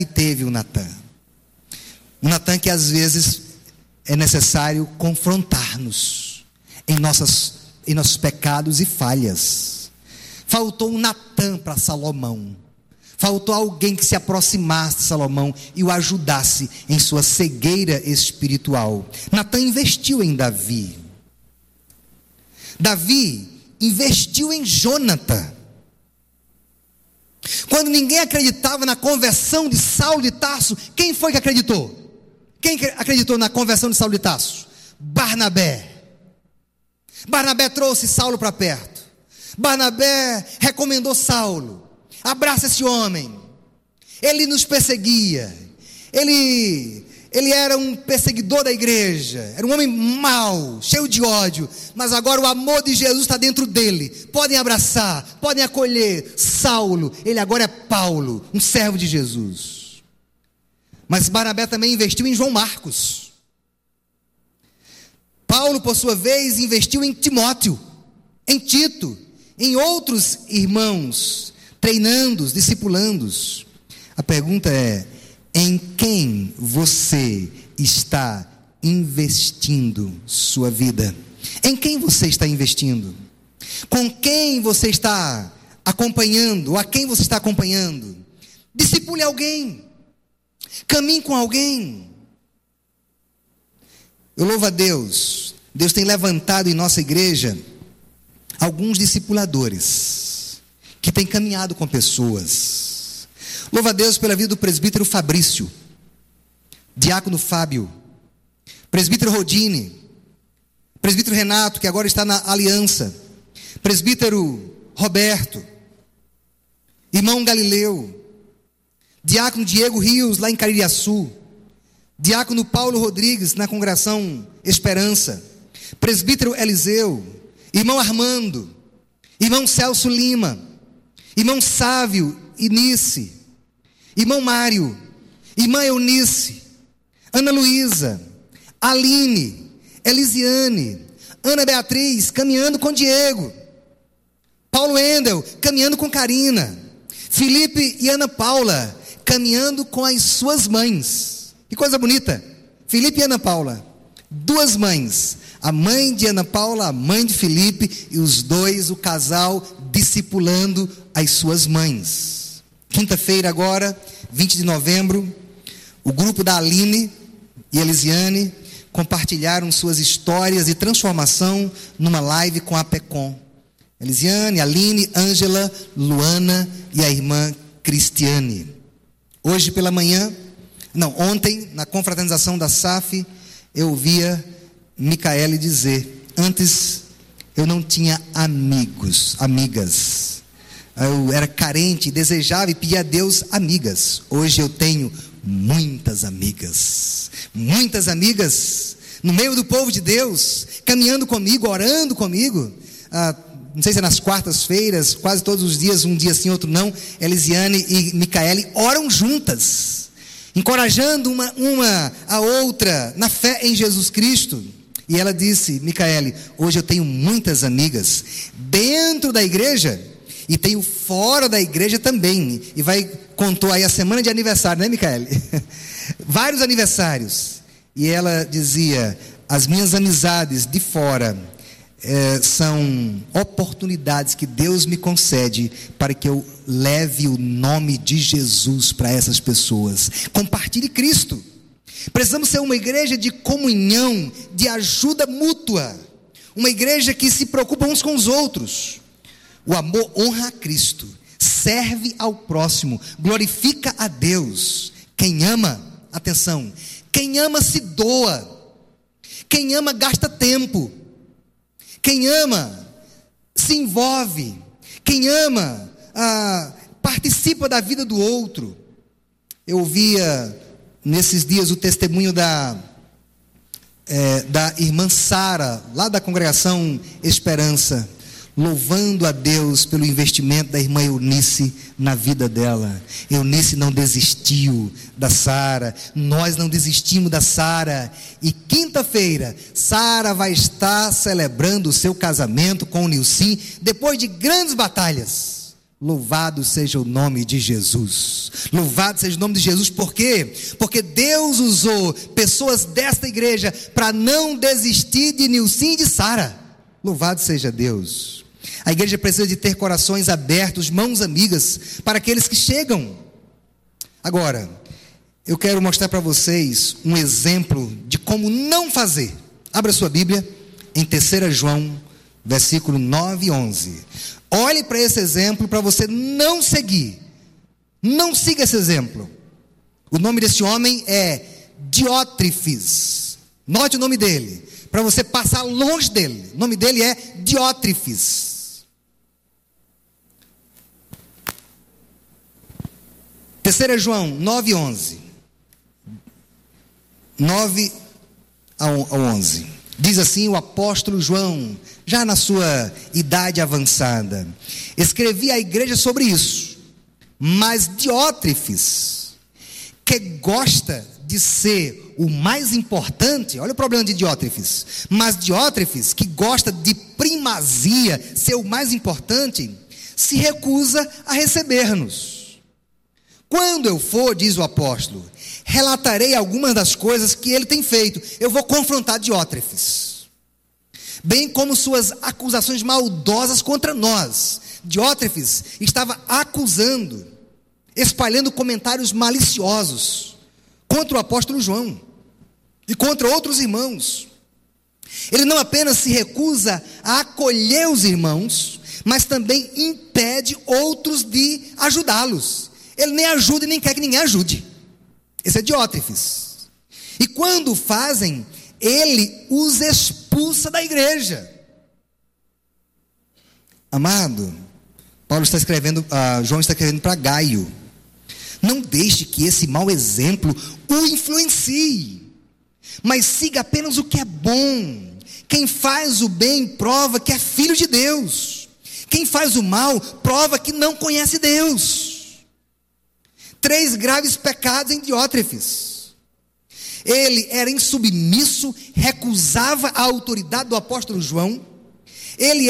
E teve o Natan. Um Natan que às vezes é necessário confrontar-nos em nossos pecados e falhas. Faltou um Natan para Salomão. Faltou alguém que se aproximasse de Salomão e o ajudasse em sua cegueira espiritual. Natan investiu em Davi. Davi investiu em Jonatã. Quando ninguém acreditava na conversão de Saulo de Tarso, quem foi que acreditou? Quem acreditou na conversão de Saulo de Tarso? Barnabé. Barnabé trouxe Saulo para perto. Barnabé recomendou Saulo: abraça esse homem, ele nos perseguia, ele era um perseguidor da igreja, era um homem mau, cheio de ódio, mas agora o amor de Jesus está dentro dele, podem abraçar, podem acolher. Saulo, ele agora é Paulo, um servo de Jesus. Mas Barnabé também investiu em João Marcos. Paulo, por sua vez, investiu em Timóteo, em Tito, em outros irmãos, treinando-os, discipulando-os. A pergunta é: em quem você está investindo sua vida? Em quem você está investindo? Com quem você está acompanhando? Ou a quem você está acompanhando? Discipule alguém. Caminhe com alguém. Eu louvo a Deus. Deus tem levantado em nossa igreja alguns discipuladores que têm caminhado com pessoas. Louvo a Deus pela vida do presbítero Fabrício, diácono Fábio, presbítero Rodine, presbítero Renato, que agora está na Aliança, presbítero Roberto, irmão Galileu, diácono Diego Rios, lá em Caririaçu, diácono Paulo Rodrigues, na congregação Esperança, presbítero Eliseu, irmão Armando, irmão Celso Lima, irmão Sávio Inice, irmão Mário, irmã Eunice, Ana Luísa, Aline, Elisiane, Ana Beatriz, caminhando com Diego, Paulo Endel, caminhando com Karina, Felipe e Ana Paula, caminhando com as suas mães. Que coisa bonita! Felipe e Ana Paula, duas mães, a mãe de Ana Paula, a mãe de Felipe, e os dois, o casal, discipulando as suas mães. Quinta-feira agora, 20 de novembro, o grupo da Aline e Elisiane compartilharam suas histórias de transformação numa live com a PECOM. Elisiane, Aline, Ângela, Luana e a irmã Cristiane. Hoje pela manhã, ontem, na confraternização da SAF, eu ouvia Micaele dizer: antes eu não tinha amigas. Eu era carente, desejava e pedia a Deus amigas. Hoje eu tenho muitas amigas no meio do povo de Deus, caminhando comigo, orando comigo. Não sei se é nas quartas-feiras, quase todos os dias, um dia sim, outro não, Elisiane e Micaele oram juntas, encorajando uma a outra na fé em Jesus Cristo. E ela disse: Micaele, hoje eu tenho muitas amigas dentro da igreja e tenho fora da igreja também. E contou aí a semana de aniversário, né, Micaele? Vários aniversários. E ela dizia: as minhas amizades de fora são oportunidades que Deus me concede para que eu leve o nome de Jesus para essas pessoas. Compartilhe Cristo. Precisamos ser uma igreja de comunhão, de ajuda mútua, uma igreja que se preocupa uns com os outros. O amor honra a Cristo, serve ao próximo, glorifica a Deus. Quem ama, atenção, quem ama se doa, quem ama gasta tempo, quem ama se envolve, quem ama participa da vida do outro. Eu ouvia nesses dias o testemunho da irmã Sara, lá da congregação Esperança, louvando a Deus pelo investimento da irmã Eunice na vida dela. Eunice não desistiu da Sara, nós não desistimos da Sara, e quinta-feira Sara vai estar celebrando o seu casamento com o Nilcim, depois de grandes batalhas, Louvado seja o nome de Jesus. Louvado seja o nome de Jesus. Por quê? Porque Deus usou pessoas desta igreja para não desistir de Nilcim e de Sara. Louvado seja Deus. A igreja precisa de ter corações abertos, mãos amigas para aqueles que chegam. Agora, eu quero mostrar para vocês um exemplo de como não fazer. Abra sua Bíblia em 3 João, versículo 9 e 11. Olhe para esse exemplo para você não seguir. Não siga esse exemplo. O nome desse homem é Diótrefes. Note o nome dele, para você passar longe dele. O nome dele é Diótrefes. 3 João 9 e 11. 9 ao 11. Diz assim o apóstolo João, já na sua idade avançada: escrevi à igreja sobre isso, mas Diótrefes, que gosta de ser o mais importante, olha o problema de Diótrefes, mas Diótrefes, que gosta de primazia, ser o mais importante, se recusa a receber-nos. Quando eu for, diz o apóstolo, relatarei algumas das coisas que ele tem feito. Eu vou confrontar Diótrefes, bem como suas acusações maldosas contra nós. Diótrefes estava acusando, espalhando comentários maliciosos contra o apóstolo João e contra outros irmãos. Ele não apenas se recusa a acolher os irmãos, mas também impede outros de ajudá-los. Ele nem ajuda e nem quer que ninguém ajude. Esse é Diótrefes. E quando fazem, ele os expulsa da igreja. Amado, João está escrevendo para Gaio. Não deixe que esse mau exemplo o influencie, mas siga apenas o que é bom. Quem faz o bem prova que é filho de Deus. Quem faz o mal prova que não conhece Deus. 3 graves pecados em Diótrefes. Ele era insubmisso, recusava a autoridade do apóstolo João. Ele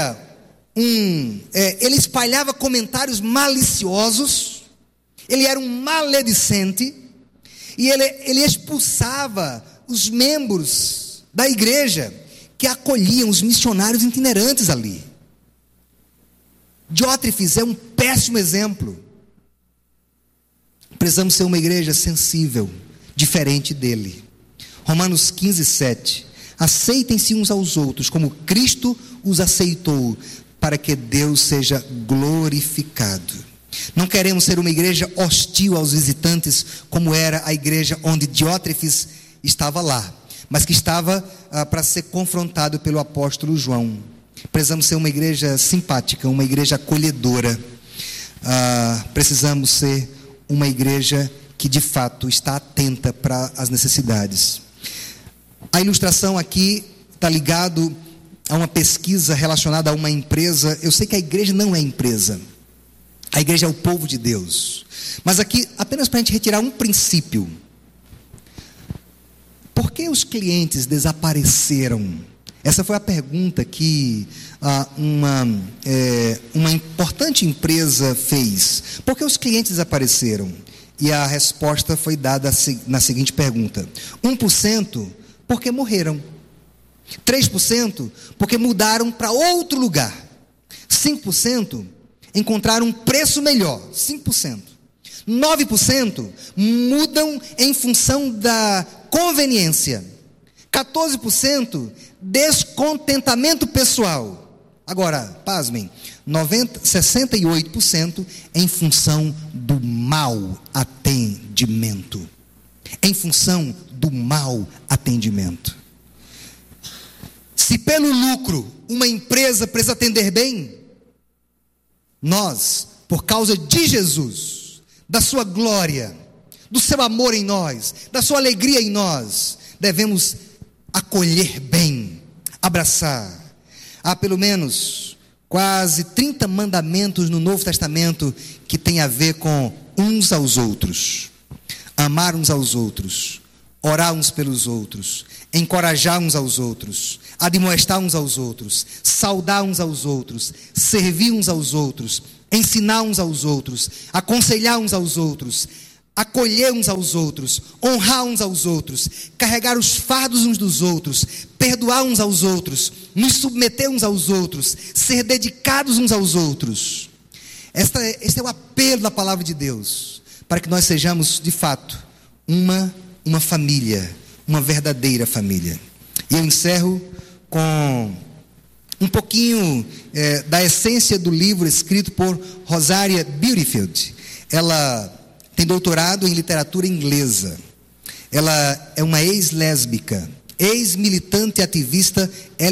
espalhava comentários maliciosos. Ele era um maledicente. E ele expulsava os membros da igreja que acolhiam os missionários itinerantes ali. Diótrefes é um péssimo exemplo. Precisamos ser uma igreja sensível, diferente dele. Romanos 15, 7. Aceitem-se uns aos outros, como Cristo os aceitou, para que Deus seja glorificado. Não queremos ser uma igreja hostil aos visitantes, como era a igreja onde Diótrefes estava lá, mas que estava para ser confrontado pelo apóstolo João. Precisamos ser uma igreja simpática, uma igreja acolhedora. Precisamos ser uma igreja que de fato está atenta para as necessidades. A ilustração aqui está ligado a uma pesquisa relacionada a uma empresa. Eu sei que a igreja não é empresa, a igreja é o povo de Deus, mas aqui apenas para a gente retirar um princípio. Por que os clientes desapareceram? Essa foi a pergunta que uma importante empresa fez. Por que os clientes desapareceram? E a resposta foi dada na seguinte pergunta: 1% porque morreram, 3% porque mudaram para outro lugar, 5% encontraram um preço melhor, 5%, 9% mudam em função da conveniência, 14% descontentamento pessoal. Agora, pasmem, 68% em função do mau atendimento. Em função do mau atendimento. Se pelo lucro uma empresa precisa atender bem, nós, por causa de Jesus, da sua glória, do seu amor em nós, da sua alegria em nós, devemos acolher bem, abraçar. Há pelo menos quase 30 mandamentos no Novo Testamento que tem a ver com uns aos outros, amar uns aos outros, orar uns pelos outros, encorajar uns aos outros, admoestar uns aos outros, saudar uns aos outros, servir uns aos outros, ensinar uns aos outros, aconselhar uns aos outros, acolher uns aos outros, honrar uns aos outros, carregar os fardos uns dos outros, perdoar uns aos outros, nos submeter uns aos outros, ser dedicados uns aos outros. Este é o apelo da palavra de Deus, para que nós sejamos, de fato, uma família, uma verdadeira família. E eu encerro com um pouquinho da essência do livro escrito por Rosaria Butterfield. Ela tem doutorado em literatura inglesa. Ela é uma ex-lésbica, ex-militante ativista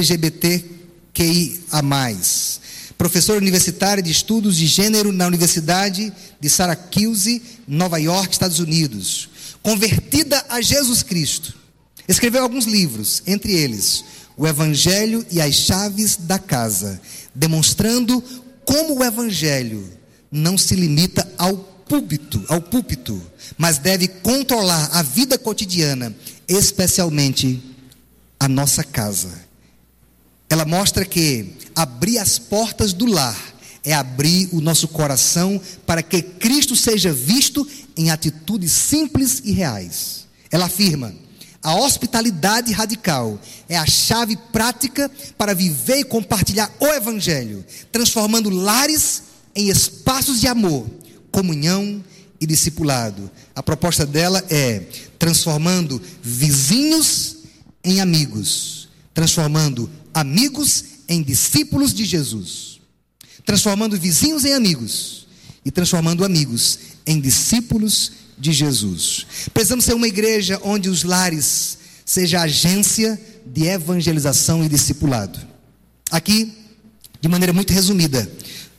LGBTQIA+, professora universitária de estudos de gênero na Universidade de Syracuse, Nova York, Estados Unidos. Convertida a Jesus Cristo. Escreveu alguns livros, entre eles O Evangelho e as Chaves da Casa, demonstrando como o Evangelho não se limita ao púlpito, mas deve controlar a vida cotidiana, especialmente a nossa casa. Ela mostra que abrir as portas do lar é abrir o nosso coração para que Cristo seja visto em atitudes simples e reais. Ela afirma: a hospitalidade radical é a chave prática para viver e compartilhar o Evangelho, transformando lares em espaços de amor, comunhão e discipulado. A proposta dela é transformando vizinhos em amigos, transformando amigos em discípulos de Jesus, transformando vizinhos em amigos e transformando amigos em discípulos de Jesus. Precisamos ser uma igreja onde os lares seja agência de evangelização e discipulado. Aqui, de maneira muito resumida,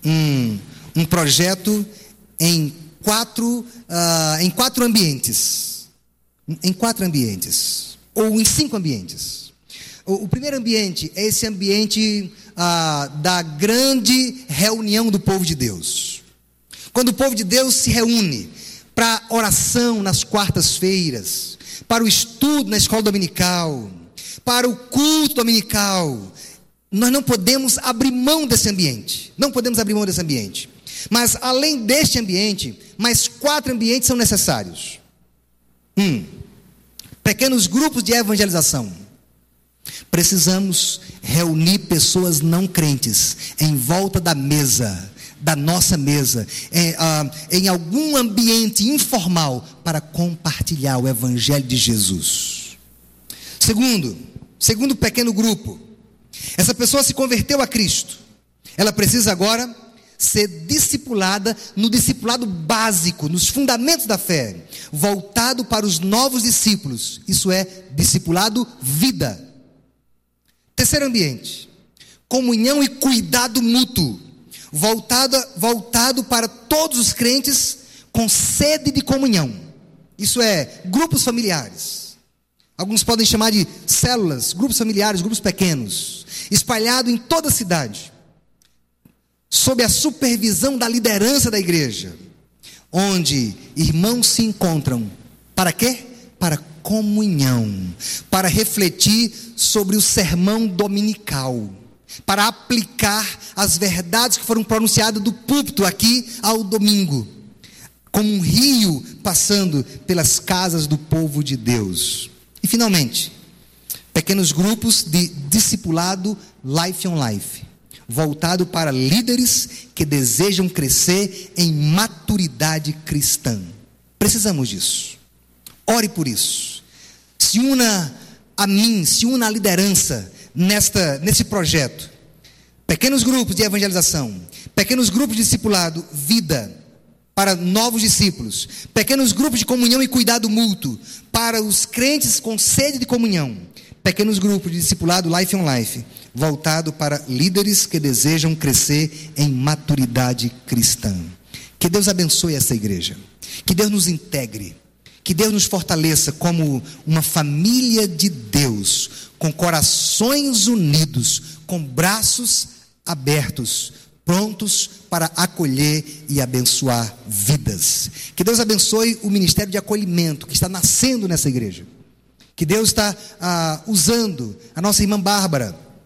um projeto em quatro ambientes, ou em 5 ambientes. O primeiro ambiente é esse ambiente da grande reunião do povo de Deus. Quando o povo de Deus se reúne para oração nas quartas-feiras, para o estudo na escola dominical, para o culto dominical, nós não podemos abrir mão desse ambiente. Mas além deste ambiente, mais 4 ambientes são necessários. Pequenos grupos de evangelização. Precisamos reunir pessoas não crentes em volta da mesa, da nossa mesa, em algum ambiente informal, para compartilhar o Evangelho de Jesus. Segundo pequeno grupo, essa pessoa se converteu a Cristo. Ela precisa agora ser discipulada no discipulado básico, nos fundamentos da fé, voltado para os novos discípulos. Isso é discipulado vida. Terceiro ambiente, comunhão e cuidado mútuo, voltado para todos os crentes com sede de comunhão. Isso é, grupos familiares. Alguns podem chamar de células, grupos familiares, grupos pequenos, espalhados em toda a cidade, sob a supervisão da liderança da igreja, onde irmãos se encontram. Para quê? Para comunhão, para refletir sobre o sermão dominical, para aplicar as verdades que foram pronunciadas do púlpito aqui ao domingo, como um rio passando pelas casas do povo de Deus. E finalmente, pequenos grupos de discipulado life on life, voltado para líderes que desejam crescer em maturidade cristã. Precisamos disso. Ore por isso. Se una a mim, se una à liderança nesse projeto. Pequenos grupos de evangelização, pequenos grupos de discipulado, vida, para novos discípulos, pequenos grupos de comunhão e cuidado mútuo, para os crentes com sede de comunhão, pequenos grupos de discipulado life on life, voltado para líderes que desejam crescer em maturidade cristã. Que Deus abençoe essa igreja, que Deus nos integre, que Deus nos fortaleça como uma família de Deus, com corações unidos, com braços abertos, prontos para acolher e abençoar vidas. Que Deus abençoe o ministério de acolhimento que está nascendo nessa igreja. Que Deus está usando a nossa irmã Bárbara,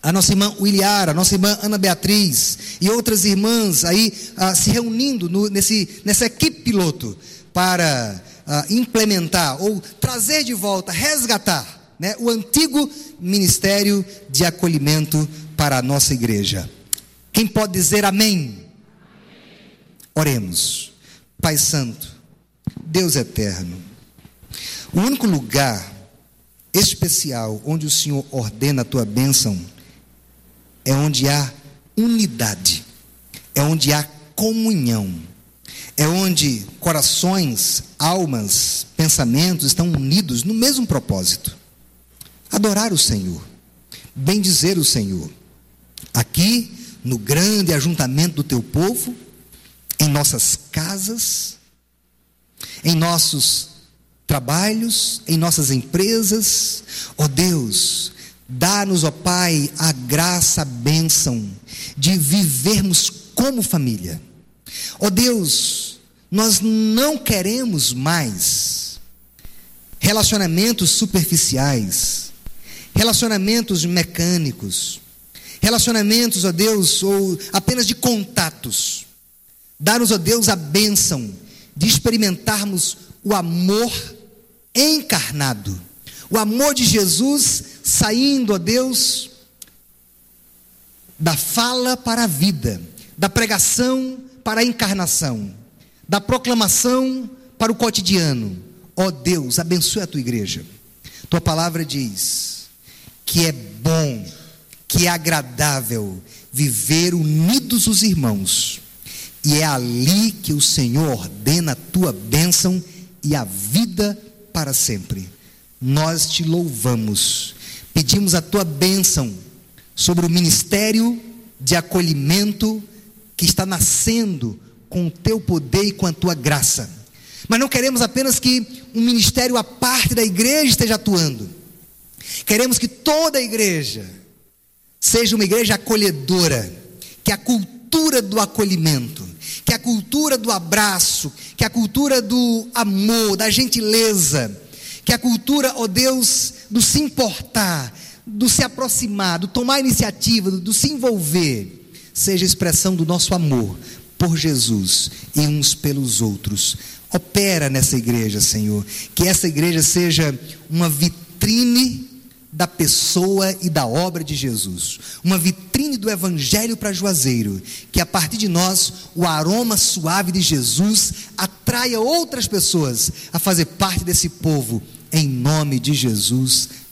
a nossa irmã Wiliara, a nossa irmã Ana Beatriz e outras irmãs aí se reunindo nessa equipe piloto para implementar ou trazer de volta, resgatar, né, o antigo ministério de acolhimento para a nossa igreja. Quem pode dizer amém? Oremos. Pai Santo, Deus eterno, o único lugar especial onde o Senhor ordena a tua bênção é onde há unidade, é onde há comunhão, é onde corações, almas, pensamentos estão unidos no mesmo propósito: adorar o Senhor, bendizer o Senhor. Aqui, no grande ajuntamento do teu povo, em nossas casas, em nossos trabalhos, em nossas empresas, ó Deus, dá-nos, ó Pai, a graça, a bênção de vivermos como família. Ó Deus, nós não queremos mais relacionamentos superficiais, relacionamentos mecânicos, relacionamentos, ó Deus, ou apenas de contatos. Dá-nos, ó Deus, a bênção de experimentarmos o amor encarnado, o amor de Jesus saindo, ó Deus, da fala para a vida, da pregação para a encarnação, da proclamação para o cotidiano. Ó Deus, abençoe a tua igreja. Tua palavra diz que é bom, que é agradável viver unidos os irmãos, e é ali que o Senhor ordena a tua bênção e a vida para sempre. Nós te louvamos, pedimos a tua bênção sobre o ministério de acolhimento que está nascendo com o teu poder e com a tua graça. Mas não queremos apenas que um ministério à parte da igreja esteja atuando. Queremos que toda a igreja seja uma igreja acolhedora, que a cultura do acolhimento, que a cultura do abraço, que a cultura do amor, da gentileza, que a cultura, ó Deus, do se importar, do se aproximar, do tomar iniciativa, do se envolver, seja expressão do nosso amor por Jesus e uns pelos outros. Opera nessa igreja, Senhor, que essa igreja seja uma vitrine da pessoa e da obra de Jesus, uma vitrine do evangelho para Juazeiro, que a partir de nós o aroma suave de Jesus atraia outras pessoas a fazer parte desse povo, em nome de Jesus.